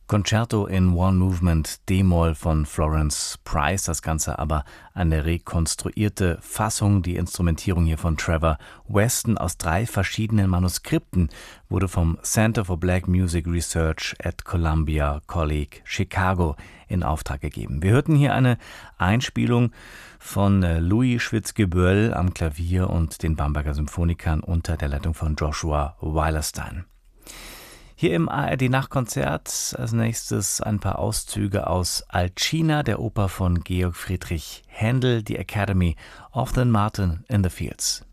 Concerto in One Movement d-Moll von Florence Price, das Ganze aber eine rekonstruierte Fassung. Die Instrumentierung hier von Trevor Weston aus 3 verschiedenen Manuskripten wurde vom Center for Black Music Research at Columbia College Chicago in Auftrag gegeben. Wir hörten hier eine Einspielung von Louis Schwitzgeböll am Klavier und den Bamberger Symphonikern unter der Leitung von Joshua Weilerstein. Hier im ARD-Nachtkonzert als nächstes ein paar Auszüge aus Alcina, der Oper von Georg Friedrich Händel, die Academy of the Martin in the Fields.